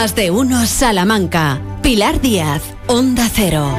Más de uno Salamanca. Pilar Díaz, Onda Cero.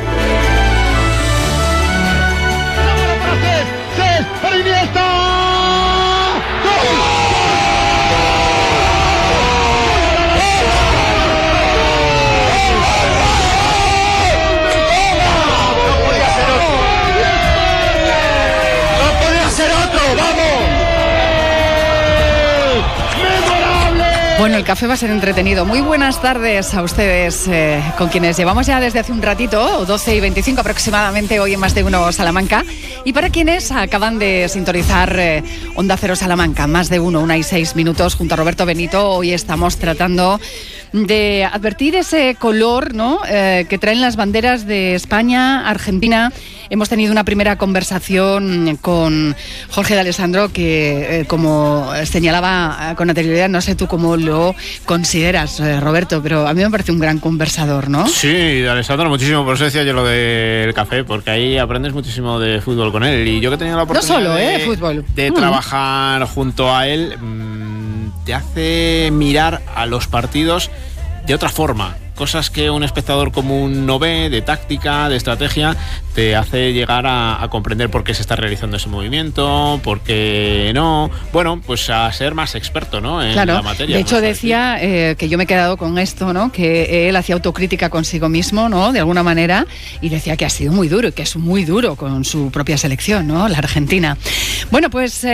Bueno, el café va a ser entretenido. Muy buenas tardes a ustedes, con quienes llevamos ya desde hace un ratito, 12:25 aproximadamente, hoy en Más de uno Salamanca. Y para quienes acaban de sintonizar Onda Cero Salamanca, Más de uno, 1:06, junto a Roberto Benito. Hoy estamos tratando de advertir ese color, ¿no?, que traen las banderas de España, Argentina. Hemos tenido una primera conversación con Jorge D'Alessandro que, como señalaba con anterioridad, no sé tú cómo lo consideras, Roberto, pero a mí me parece un gran conversador, ¿no? Sí, D'Alessandro, muchísimo. Por eso decía yo lo del café, porque ahí aprendes muchísimo de fútbol con él. Y yo que he tenido la oportunidad de trabajar junto a él, te hace mirar a los partidos de otra forma. Cosas que un espectador común no ve, de táctica, de estrategia, te hace llegar a comprender por qué se está realizando ese movimiento, por qué no. Bueno, pues a ser más experto, ¿no?, en la materia. De hecho, decía que yo me he quedado con esto, ¿no?, que él hacía autocrítica consigo mismo, ¿no?, de alguna manera, y decía que ha sido muy duro y que es muy duro con su propia selección, ¿no?, la Argentina. Bueno, pues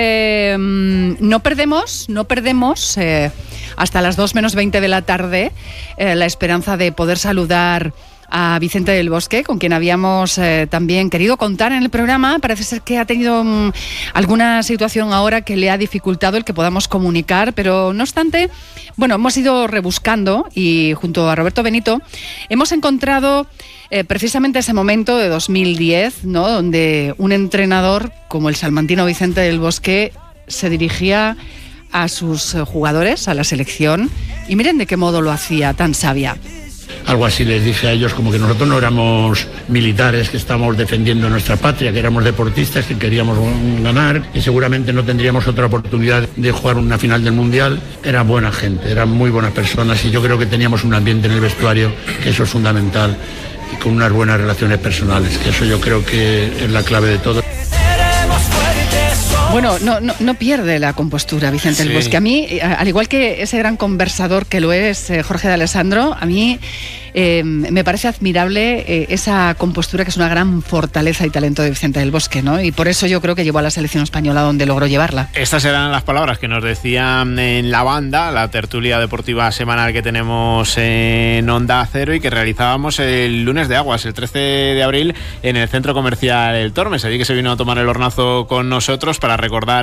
no perdemos hasta las 2:20 de la tarde la esperanza de poder saludar a Vicente del Bosque, con quien habíamos también querido contar en el programa. Parece ser que ha tenido alguna situación ahora que le ha dificultado el que podamos comunicar, pero no obstante, bueno, hemos ido rebuscando y junto a Roberto Benito hemos encontrado precisamente ese momento de 2010, ¿no?, donde un entrenador como el salmantino Vicente del Bosque se dirigía a sus jugadores, a la selección, y miren de qué modo lo hacía, tan sabia. Algo así les dije a ellos, como que nosotros no éramos militares que estábamos defendiendo nuestra patria, que éramos deportistas que queríamos ganar y seguramente no tendríamos otra oportunidad de jugar una final del Mundial. Era buena gente, eran muy buenas personas y yo creo que teníamos un ambiente en el vestuario, que eso es fundamental, y con unas buenas relaciones personales, que eso yo creo que es la clave de todo. Bueno, no pierde la compostura Vicente del Bosque. A mí, al igual que ese gran conversador que lo es Jorge D'Alessandro, a mí me parece admirable esa compostura, que es una gran fortaleza y talento de Vicente del Bosque, ¿no? Y por eso yo creo que llevó a la selección española donde logró llevarla. Estas eran las palabras que nos decían en La Banda, la tertulia deportiva semanal que tenemos en Onda Cero y que realizábamos el lunes de Aguas, el 13 de abril, en el Centro Comercial El Tormes. Allí que se vino a tomar el hornazo con nosotros para recordar